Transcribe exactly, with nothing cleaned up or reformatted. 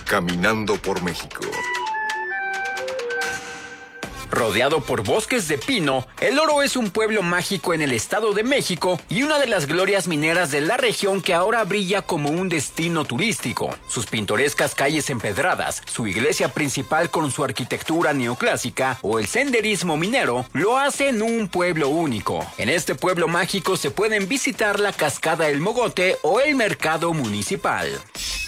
caminando por México. Rodeado por bosques de pino, El Oro es un pueblo mágico en el Estado de México y una de las glorias mineras de la región que ahora brilla como un destino turístico. Sus pintorescas calles empedradas, su iglesia principal con su arquitectura neoclásica o el senderismo minero lo hacen un pueblo único. En este pueblo mágico se pueden visitar la cascada El Mogote o el mercado municipal.